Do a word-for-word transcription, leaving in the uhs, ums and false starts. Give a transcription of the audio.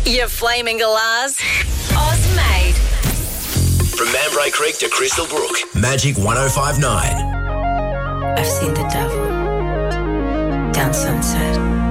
You flaming galahs. Oz made. From Mambray Creek to Crystal Brook, Magic one oh five point nine. I've seen the devil down Sunset.